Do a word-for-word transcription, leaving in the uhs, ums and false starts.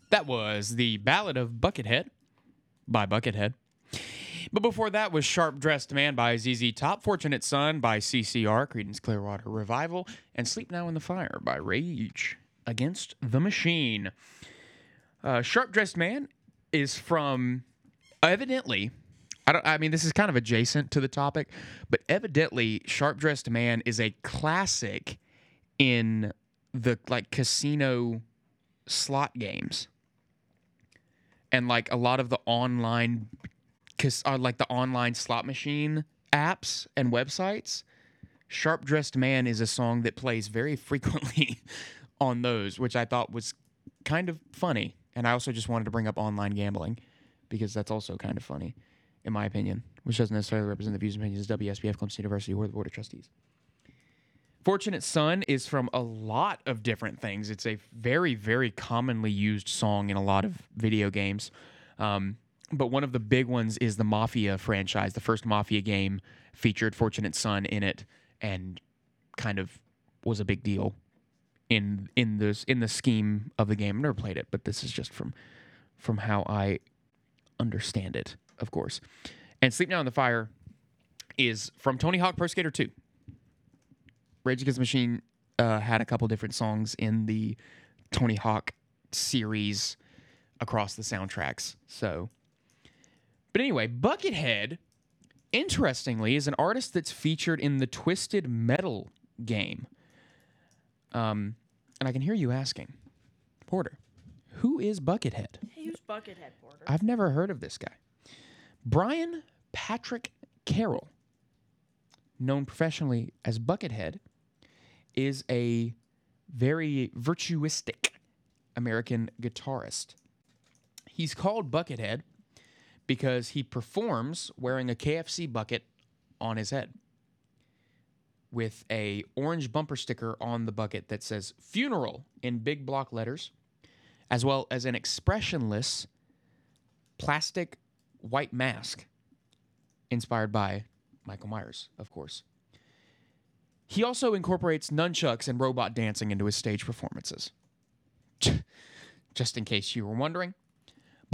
That was the Ballad of Buckethead by Buckethead. But before that was Sharp Dressed Man by Z Z Top, Fortunate Son by C C R, Creedence Clearwater Revival, and Sleep Now in the Fire by Rage Against the Machine. Uh, Sharp Dressed Man is from, evidently, I, don't, I mean, this is kind of adjacent to the topic, but evidently Sharp Dressed Man is a classic in the like casino slot games. And like a lot of the online, cause uh, like the online slot machine apps and websites, Sharp Dressed Man is a song that plays very frequently on those, which I thought was kind of funny. And I also just wanted to bring up online gambling because that's also kind of funny, in my opinion, which doesn't necessarily represent the views and opinions of W S B F, Clemson University, or the Board of Trustees. Fortunate Son is from a lot of different things. It's a very, very commonly used song in a lot of video games. Um, but one of the big ones is the Mafia franchise. The first Mafia game featured Fortunate Son in it and kind of was a big deal in in this in the scheme of the game. I've never played it, but this is just from from how I understand it, of course. And Sleep Now in the Fire is from Tony Hawk Pro Skater two. Rage Against the Machine uh, had a couple different songs in the Tony Hawk series across the soundtracks. So, but anyway, Buckethead, interestingly, is an artist that's featured in the Twisted Metal game. Um, and I can hear you asking, Porter, who is Buckethead? Hey, who's Buckethead, Porter? I've never heard of this guy. Brian Patrick Carroll, known professionally as Buckethead, is a very virtuistic American guitarist. He's called Buckethead because he performs wearing a K F C bucket on his head with a orange bumper sticker on the bucket that says funeral in big block letters, as well as an expressionless plastic white mask inspired by Michael Myers, of course. He also incorporates nunchucks and robot dancing into his stage performances. Just in case you were wondering.